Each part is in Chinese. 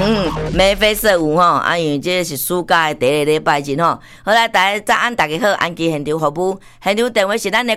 眉飞色舞吼，因为这是暑假的第一个礼拜日吼。好来，大家早安，大家好，安基现场服务，现场电话是咱的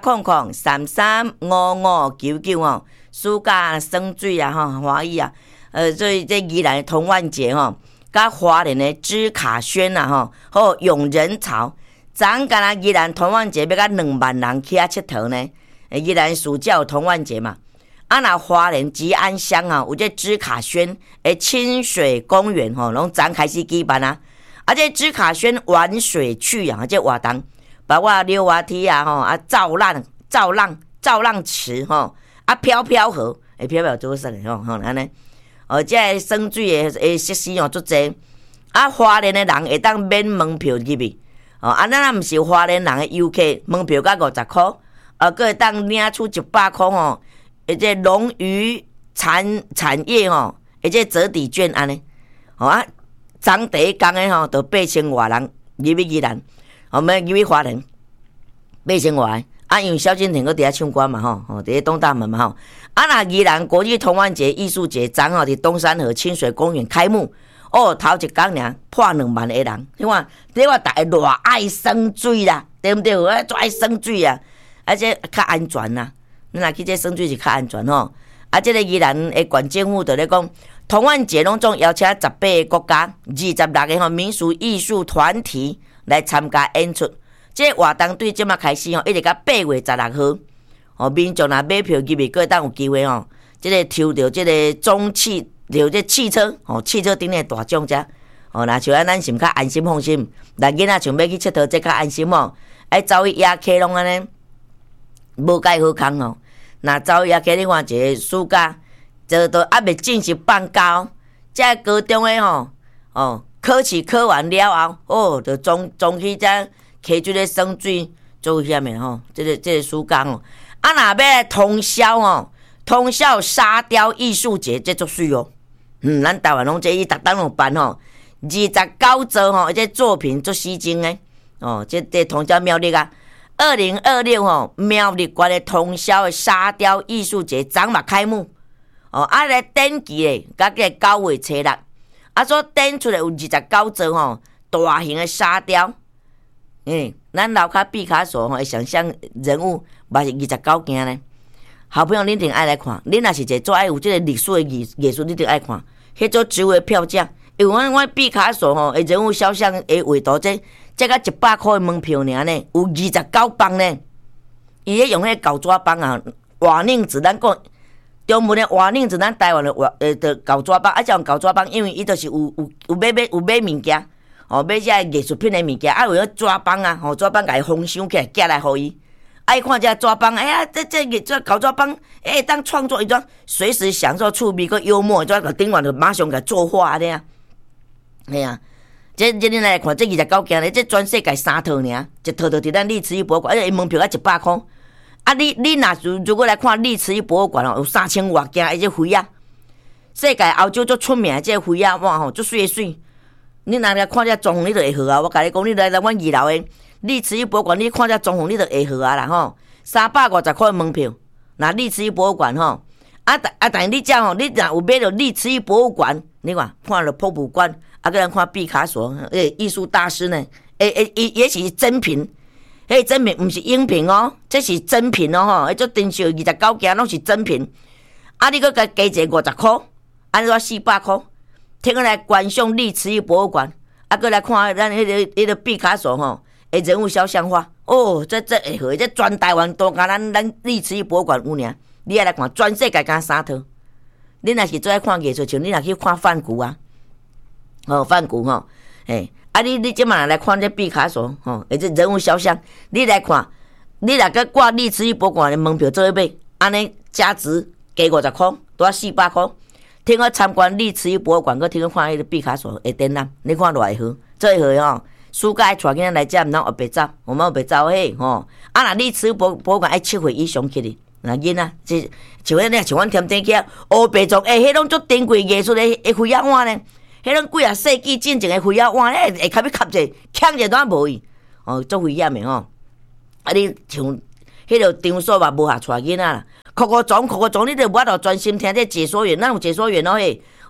0800335599吼。暑假耍水啊吼，欢喜啊！所以这宜兰的童玩节吼，甲花莲的芝卡轩啊吼，好永人潮，昨昏敢若宜兰童玩节要甲2万人去遐佚佗呢。宜兰暑假有童玩节嘛？啊，那花莲吉安乡啊，有这芝卡轩的清水公园吼，拢昨开始举办啊。啊，这芝卡轩玩水区啊，这活动包括溜滑梯啊吼，啊造浪池吼，啊飘飘河，飘飘做啥嘞吼？安尼，这耍水的设施哦足济。啊，花莲的人会当免门票入去，啊，咱若毋是花莲人的游客，门票甲50块，佫会当领出100块吼。这农渔产业吼，这折抵券安尼，啊，昨第一天的吼，就8000外人入去宜兰，入去花莲，8000外。啊，因为萧敬腾搁伫遐唱歌嘛吼，伫东大门嘛吼。啊，那宜兰国际童玩节艺术节昨吼伫东山河清水公园开幕，头一天尔破2万个人，你看，大家偌爱耍水啦，对不对？最爱耍水啊，而且较安全啦。咱若去这耍水是较安全吼，啊，这个宜兰的县政府就咧讲，童玩节拢总邀请18个国家、26个民俗艺术团体来参加演出。这个活动对即马开始吼，一直到8月16号，民众若买票入去，各当有机会吼，这个抽到这个中汽，着这汽车汽车顶的大奖者，若像咱是较安心放心，但囡仔想要去佚佗，这较安心吼，爱走去野溪拢安尼，无介好康吼。那走野溪，你看一个暑假，就都还未正式放假，这高中的考试考完了后，就总去这溪水咧耍水做险的吼。这个暑假啊，若要来通宵通宵沙雕艺术节，这足水哦。咱台湾拢这伊逐当拢办29组这作品足吸睛的这通宵苗栗啊。2026苗栗县的通宵的沙雕艺术节昨嘛开幕啊来展期咧，甲个9月初6所展出来有29组大型的沙雕。咱楼骹毕卡索会想象人物嘛是29件呢。好朋友，恁定爱来看，恁若是一个做爱有这个历史的艺术，恁定爱看。迄种植物的票价，因为我毕卡索的人物肖像的画图这个100块的门票尔呢，有29磅呢。伊咧用迄个狗抓棒啊，瓦宁子，咱讲中文的瓦宁子，咱台湾的狗抓棒，用狗抓棒，因为伊就是有买物件，买这艺术品的物件，为了抓棒啊，抓棒甲伊封箱起来，寄来互伊。爱看这抓棒，哎呀，这狗抓棒，当创作一桩，随时享受趣味个幽默，这个顶完就马上给作画安尼啊，系啊。这恁来看，这29件咧，这全世界3套尔，一套伫咱历史博物馆，门票100块。啊，你如果来看历史博物馆有3000多件，这花啊，世界欧洲足出名这花啊，哇足水水。你若来看这装潢，你就会好啊。我甲你讲，你来阮2楼的历史博物馆，你看这装潢，你就会好啊啦吼。350块门票，那历史博物馆吼，但是你这你若有买到历史博物馆，你看了博物馆。个人看毕卡索，艺术大师呢？也是真品，真品不是影评这是真品吼，这真实29件拢是真品。啊，你搁加一个50块，安怎400块？听来观赏历史博物馆，搁来看咱迄个毕卡索人物肖像画，这会好，这全台湾都甲咱历史博物馆有尔。你来看，全世界敢3套。你若是最爱看艺术，像你若去看梵谷啊。梵谷你即马来看这毕卡索这人物肖像，你来看，你若个挂历史博物馆的门票做买，安尼价值加50块，多400块。听我参观历史博物馆，佮听我看迄个毕卡索的展览，你看偌会好，最好暑假带囡仔来遮，毋通学白走，我们学白走若历史博物馆爱7岁以上去哩，那囡仔这像阮添丁去黑白族，迄拢足珍贵艺术的灰仔碗呢。迄种几世纪进前的灰仔碗，会卡要卡者，抢者都无伊，足危险的你像迄个场所嘛无下带囡仔啦，哭哭撞，你就无法度专心听这解说员，咱有解说员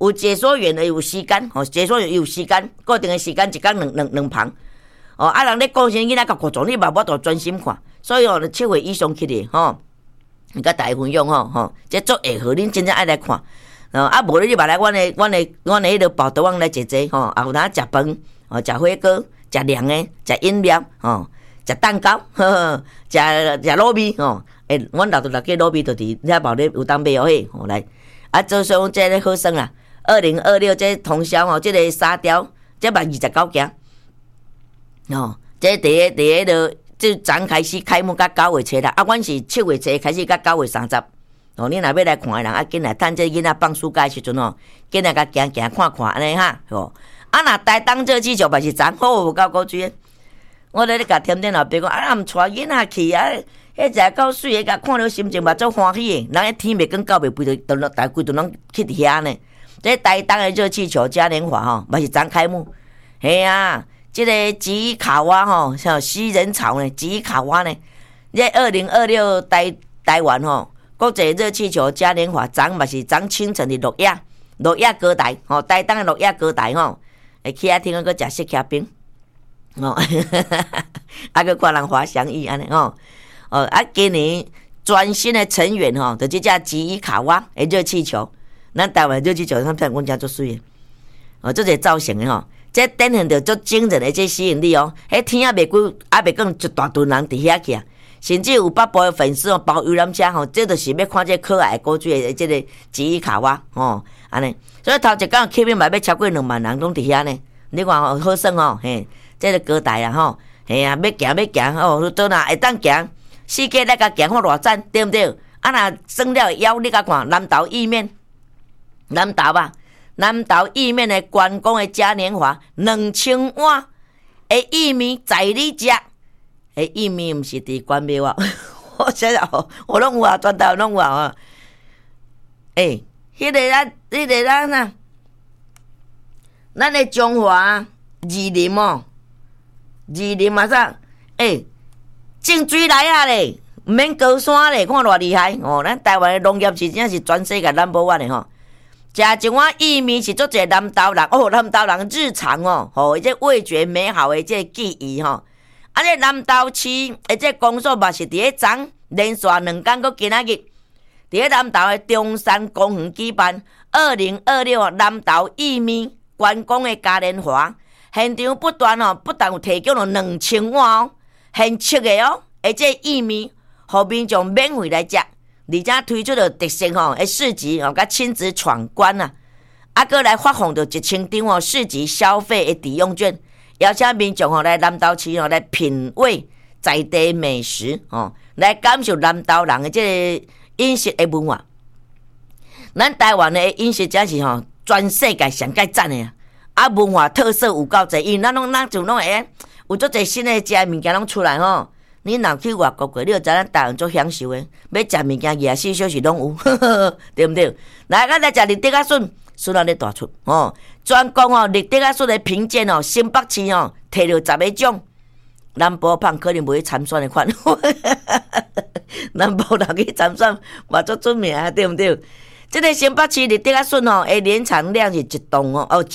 有解说员的有时间，吼，解说员有时间，固定的时间一天两旁。哦，啊，人咧讲啥囡仔甲国中，你嘛无多专心看，所以哦，7岁以上起哩，吼，甲大家分享吼，这足会好，恁真正爱来看。啊，无你嘛来阮的迄个报道网来坐坐，吼，啊有当食饭，哦，食火锅，食凉的，食饮料，吼，食蛋糕，呵，食卤味，吼，阮老家卤味就伫遐报咧有当买哦嘿，吼来，啊，做上这个好耍啦，2026这通宵吼，这个沙雕，这嘛29件，哦，这第一个就昨开始开幕到9月初啦，啊，阮是7月初开始到9月30。哦，你若要来看的人，啊，紧来趁这囡仔放暑假的时阵哦，紧来甲行看看安尼哈，吼。啊，若台东这气球嘛是昨好有够古锥，我咧甲添电老爸讲，啊，毋带囡仔去啊，迄只够水的，甲看了心情嘛足欢喜的。人迄天袂光到袂肥，就大规都拢去伫遐呢。这台东的热气球嘉年华吼，嘛是昨开幕。嘿啊，这个吉卡蛙吼，像西人潮呢，吉卡蛙呢，这2026台湾吼。国际热气球嘉年华，昨嘛是昨清晨的落叶高台，吼，台东的落叶高台吼，会去遐听个食雪茄冰，哦，啊个看人滑翔翼安尼吼，哦啊今年全新的成员吼，就这只吉卡蛙的热气球，咱台湾热气球，咱睇阮家足水的，哦，这个造型的吼，这展现着足惊人的这吸引力哦，迄天啊袂久，啊袂讲一大群人伫遐去啊。甚至有北部的粉丝哦，包游览车吼，这就是要看这可爱古锥的这个吉卡蛙哦，安尼。所以头一天起码嘛要超过2万人拢伫遐呢。你看哦，好耍哦，嘿，这个高台啊吼，嘿啊，要行哦，倒哪会当行，世界来甲行看偌赞，对毋对？啊，若算了腰，你甲看南投意面的观光的嘉年华，2000碗的意面在你食。意面毋是伫关庙啊，我想想我拢有啊，全台拢有啊。迄个咱啊，咱的中华宜林哦，宜林嘛啥？种水来啊咧，毋免高山咧，看偌厉害哦！咱台湾的农业是真是全世界No.1的吼。食一碗意面是做一个南投人哦，南投人日常哦，吼，这味觉美好的这记忆吼。啊！这南投市这公所嘛是伫咧昨连续2天，搁今仔日伫咧南投的中山公园举办2026南投意面观光的嘉年华，现场不但有提供了2000碗哦，现切的哦，这意面，互民众免费来食，而且推出了特色吼的市集哦，甲亲子闯关啊，啊，搁来发放着1000张哦市集消费的抵用券。邀请民众来南投市来品味在地美食来感受南投人的这个饮食的文化。咱台湾的饮食真是全世界上界赞的啊！文化特色有够济，因为咱就拢会有足济新的食物件拢出来吼。你若去外国过，你就知咱台湾足享受的，要食物件24小时拢有，对不对？来，咱来食日德仔笋。孙仔咧大出专讲立德仔笋的评鉴新北市摕到10个奖，南部胖可能袂去参选的款，南部人去参选嘛足出名啊，对不对？这个新北市立德仔笋的年产量是1吨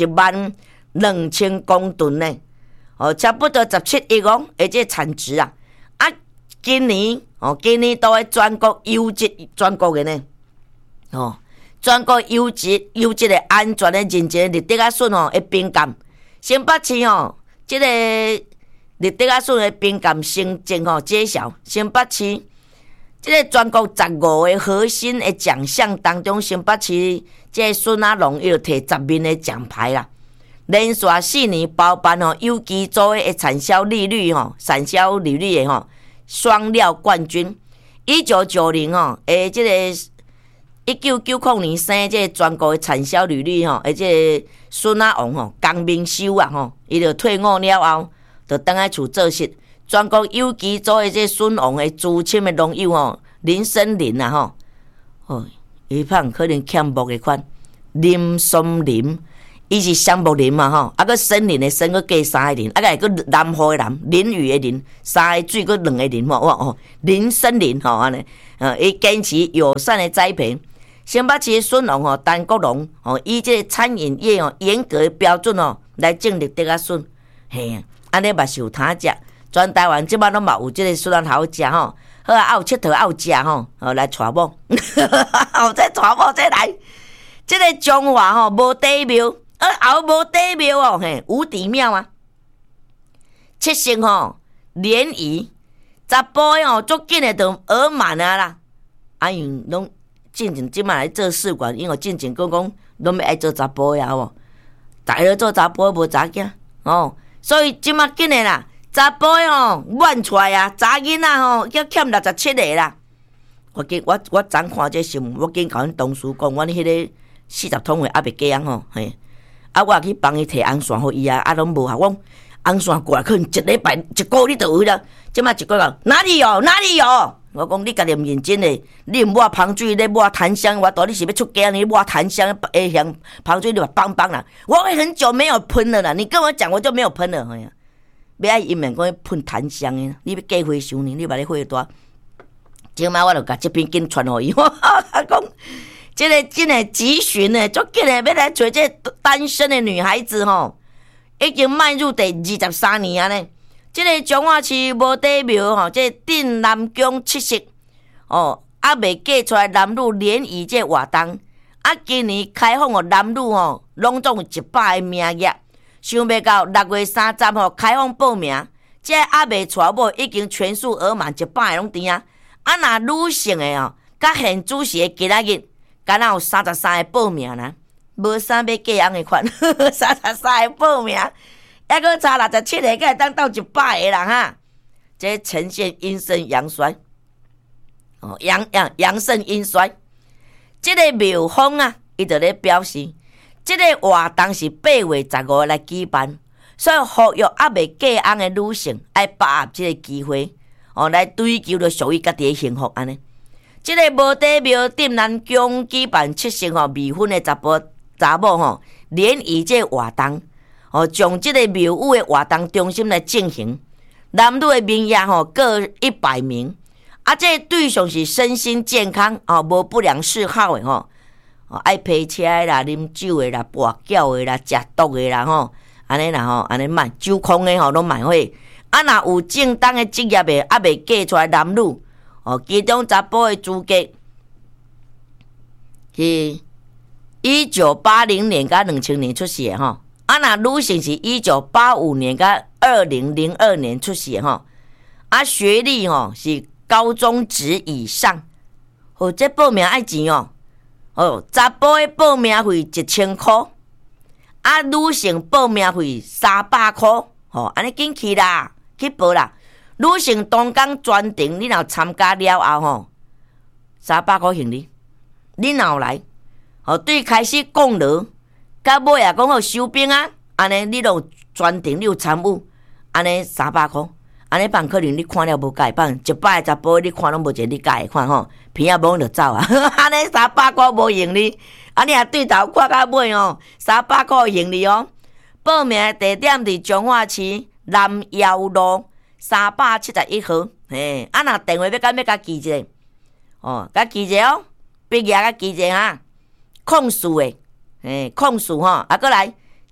12000公吨呢，差不多17亿而且产值啊，今年都会全国优质全国的呢，全国优质的安全的认证的立德仔笋的评鉴，新北市这个立德仔笋的评鉴成绩揭晓，新北市这个全国15个核心的奖项当中，新北市这笋仔农又摕10面的奖牌啦，连续4年包办有机组的产销利率的双料冠军，1990这个。1990年生这全国的产销利率这个孙仔王江明修啊伊就退伍了后，就倒来厝做事。全国有机组的这孙王的资深的农友林森林啊伊胖可能欠木的款，林松林，伊是橡木林嘛个森林的森个加3个林，个会个南湖的南，淋雨的淋，3个水个2个林林森林安尼伊坚持友善的栽培。 新北市孙龙吼，陈国龙吼，以这个餐饮业吼严格的标准吼来建立得较顺，嘿，安尼嘛是有通食。全台湾即摆拢嘛有即个虽然好食吼，好啊，有佚佗有食吼，来娶某，后再娶某再来。即个中华吼无地庙，后无地庙哦，嘿，无地庙啊。七星吼联谊，查甫的吼足紧的就额满啊啦，因拢进前即摆来做试管，因为进前讲拢要爱做查甫的好无？大家做查甫无查囝哦，所以即摆紧的啦。查甫的吼乱出来啊，查囡仔吼要欠67个啦。我昨看这新闻，我紧甲阮同事讲，阮迄个40通的还未过吼，嘿，我去帮伊摕红线互伊啊，拢无效。我红线过来可能一礼拜、一个月就有啦。即摆一个月哪里有？我讲你家己唔认真的，你抹香水，你抹檀香，我到底是要出家，你抹檀香香香水，你嘛棒棒啦。我会很久没有喷了啦，你跟我讲我就没有喷了，嘿呀。要爱因面讲喷檀香的，你要过火烧呢？你把你火大。今摆我就甲这边紧传互伊，我讲这个真的急寻的，足紧的要来找这单身的女孩子吼，已经迈入第23年啊呢。这个彰化市无地庙吼，这镇南宫七夕哦，还未嫁出来男女联谊这活动，今年开放男女吼，拢总有100个名额。想袂到6月30号开放报名，这还未娶某已经全数额满100个拢填啊！若女性的哦，甲现主席的今仔日，敢若有33个报名啦，无啥要嫁翁的款，33个报名，还阁差67个，才会当到100个人哈！这呈现阴盛阳衰，哦，阳盛阴衰。这个庙方啊，伊就咧表示。这个活动是8月15日来举办，所以呼吁还未嫁翁的女性爱把握这个机会，来追求着属于家己的幸福安尼。这个无地庙镇南宫举办7成未婚的查某联谊这活动，将这个庙宇的活动中心来进行，男女的名额各100名，这对象是身心健康无不良嗜好的爱开车的啦、啉酒的啦、跋筊的啦、食毒的啦安尼啦安尼卖酒空的拢卖伙。若有正当的职业的，还未嫁出来男女其中查甫的资格是1980年甲2000年出世的若女性是1985年甲2002年出世的学历是高中职以上。这报名爱钱查甫的报名费1000块，女性报名费300块，安尼紧去啦，去报啦。女性当工专程，你若参加了后300块行李，你若来，对开始讲了，到尾也讲好收兵啊，安尼你有专程，你有参与，安尼300块。安尼办可能你看了无介办，100个查甫你看拢无一个你介会看片仔摸就走啊！安尼300块无行李，你也对头看到尾300块行李报名地点伫彰化市南窑路371号。嘿，若电话要甲记一下甲记一下笔记甲记一下哈。控诉的，控诉过来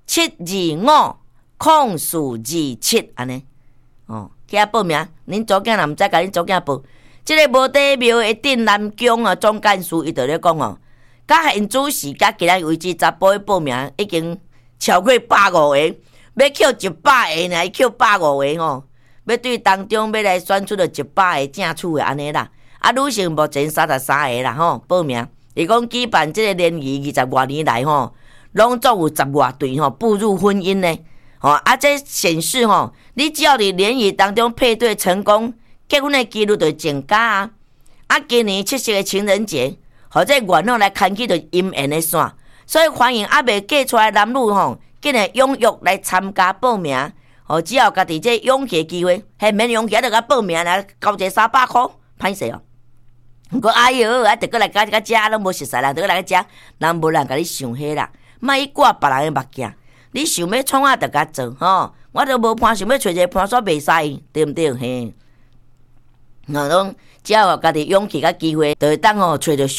7250427安尼去遐报名，恁祖囝若毋知，甲恁祖囝报。这个无地庙的镇南宫总干事伊就咧讲甲现主时甲今仔为止，查甫的报名已经超过150个，要扣100个呢，扣150个要对当中要来选出了100个正处的安尼啦。女性目前33个啦报名。伊讲举办这个联谊20多年来拢总有10外对步入婚姻呢。这显示你只要伫联谊当中配对成功，结婚的几率就增加今年7夕的情人节，这愿望来牵起着姻缘的线，所以欢迎未嫁出来男女紧来踊跃来参加报名。只要家己这勇气的机会，免勇气就甲报名来交这300块，歹势毋过哎哟，得过来甲遮拢无熟悉啦，得过来遮，人无人甲你想迄啦，莫去挂别人的目镜。你想要创就甲做我都无伴，想要找一个伴煞袂使，对毋对？嘿，拢只要家己勇气甲机会，就会当找着